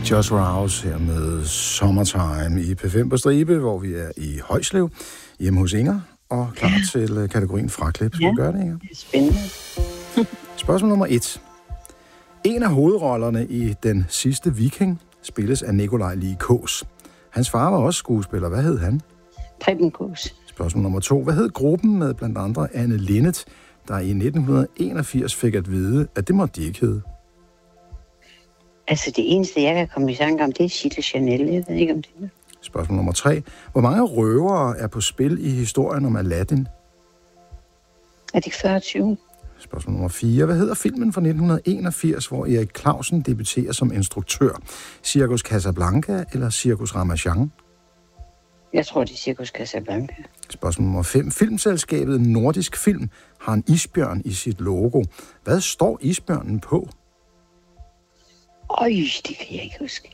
Just Rouse her med Summertime i P5 på stribe, hvor vi er i Højslev, hjemme hos Inger, og klar til kategorien fraklip. Skal vi gøre det, Inger? Det er spændende. Spørgsmål nummer 1. En af hovedrollerne i Den sidste viking spilles af Nikolaj Lie Kaas. Hans far var også skuespiller. Hvad hed han? Preben Kaas. Spørgsmål nummer 2. Hvad hed gruppen med blandt andre Anne Linnet, der i 1981 fik at vide, at det måtte de ikke hedde? Altså, det eneste, jeg kan komme i tanke om, det er Gilles Chanel. Jeg ved ikke, om det er. Spørgsmål nummer 3. Hvor mange røvere er på spil i historien om Aladdin? Er det 40-20? Spørgsmål nummer 4. Hvad hedder filmen fra 1981, hvor Erik Clausen debuterer som instruktør? Cirkus Casablanca eller Cirkus Ramachan? Jeg tror, det er Cirkus Casablanca. Spørgsmål nummer 5. Filmselskabet Nordisk Film har en isbjørn i sit logo. Hvad står isbjørnen på? Det kan jeg ikke huske.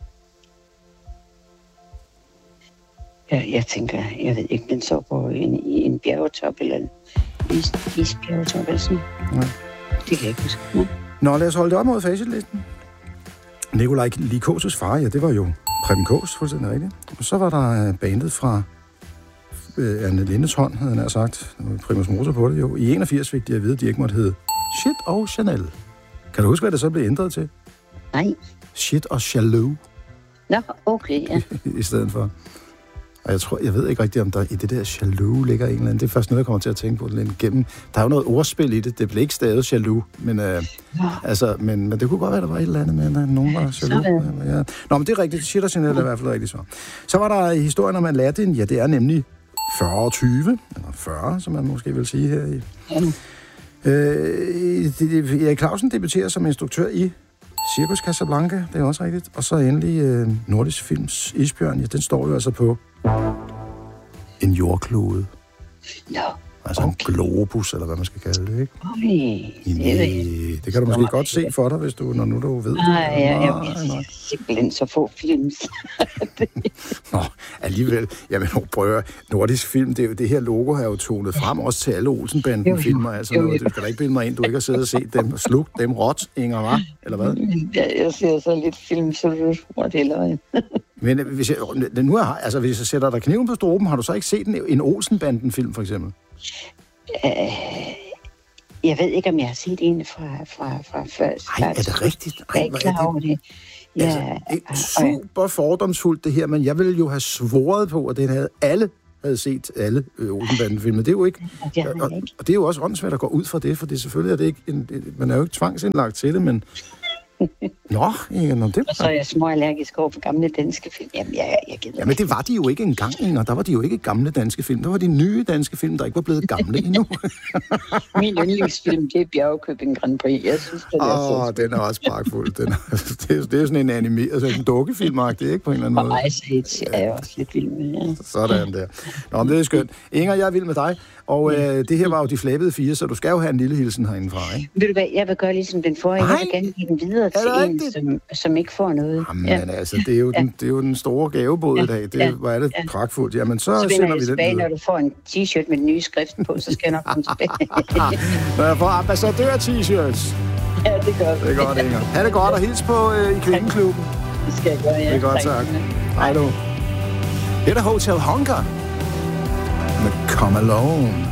Jeg tænker, jeg ved ikke, den så på en bjergetop eller en isbjergetop eller sådan. Ja. Det kan jeg ikke huske. Ja. Nå, lad os holde det op mod facitlisten. Nikolaj Lie Kaas' far, ja, det var jo Preben Kaas, fuldstændig rigtigt. Og så var der bandet fra Anne Lindes hånd, havde han sagt. Primus Motor på det jo. I 81 fik de at vide, at de ikke måtte hedde Shit og Chanel. Kan du huske, hvad det så blev ændret til? Nej. Shit og Jaloux. Nå, okay, ja. I stedet for. Og jeg ved ikke rigtigt, om der i det der jaloux ligger en eller anden. Det er først noget, jeg kommer til at tænke på lidt igennem. Der er jo noget ordspil i det. Det blev ikke stavet jaloux, men, men det kunne godt være, der var et eller andet med, at nogen var jaloux. Ja. Nå, men det er rigtigt. Shit og Chanel er i hvert fald rigtigt så. Så var der historien om Aladdin. Ja, det er nemlig 40-20, eller 40, som man måske vil sige her i. Erik Clausen debuterer som instruktør i Cirkus Casablanca, det er også rigtigt. Og så endelig Nordisk Films isbjørn, ja, den står jo altså på en jordklode. Nå, altså en globus, eller hvad man skal kalde det, ikke? Det kan du måske godt se for dig, hvis du, når nu du ved det. Nej, simpelthen så få film. Nå, alligevel. Jamen, prøv Nordisk Film, det her logo har jo tonet frem også til alle Olsenbanden-filmer. Altså, du skal da ikke bilde mig ind, du ikke har siddet og set dem og slugt dem råt, Inger, var? Eller hvad? Jeg ser så lidt film, så du tror, det er løgn. Men hvis jeg sætter dig kniven på struben, har du så ikke set en Olsenbanden-film, for eksempel? Jeg ved ikke, om jeg har set en fra før. Nej, er det rigtigt? Jeg er ikke klar over det. Ja, super fordomsfuldt det her, men jeg ville jo have svoret på, at det havde set alle Olsenbanden-filmer. Det er jo ikke, og det er jo også åndssvært at gå ud fra det, for det selvfølgelig er det ikke man er jo ikke tvangsindlagt til det, men Nå, Inger, det... Og så er jeg småallergisk over for gamle danske film. Jamen, jeg gider men det var de jo ikke engang, Inger. Der var de jo ikke gamle danske film. Der var de nye danske film, der ikke var blevet gamle endnu. Min yndlingsfilm, det er Bjergkøbing Grand Prix. Jeg synes, det er den er også pragtfuld. Det er sådan en animeret, altså en dukkefilmagtig, ikke på en eller anden måde? Og Ice Age er jeg også lidt vild med, ja. Sådan der. Nå, men det er skønt. Inger, jeg er vild med dig. Og det her var jo de flabede 4, så du skal jo have en lille hilsen herindefra, ikke? Ved du hvad, jeg vil gøre ligesom den forrige. Jeg vil gerne give den videre til en, som ikke får noget. Jamen altså, det er jo den store gavebåd i dag. Hvor er det pragtfuldt. Jamen, så sender vi den tilbage, når du får en t-shirt med den nye skrift på, så skal jeg nok komme tilbage. Når jeg får ambassadør-t-shirts. Ja, det gør vi. Det er godt, Inger. Ha' det godt, og hils på i Kvindeklubben. Det skal jeg gøre, ja. Det er godt, tak. Hej du. Det er Hotel Hunger med Come Alone.